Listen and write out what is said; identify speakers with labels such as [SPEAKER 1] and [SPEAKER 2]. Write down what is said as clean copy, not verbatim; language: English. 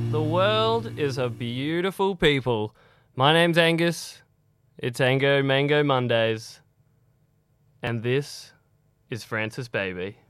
[SPEAKER 1] The world is a beautiful people. My name's Angus. It's Ango Mango Mondays. And this is Francis Baby.